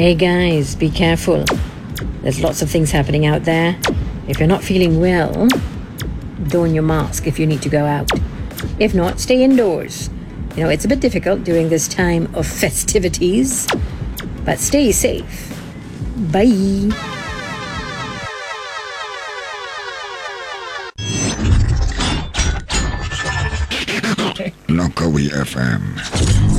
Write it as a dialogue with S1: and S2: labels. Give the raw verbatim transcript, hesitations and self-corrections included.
S1: Hey guys, be careful. There's lots of things happening out there. If you're not feeling well, don your mask if you need to go out. If not, stay indoors. You know, it's a bit difficult during this time of festivities, but stay safe. Bye.
S2: Nokawi F M.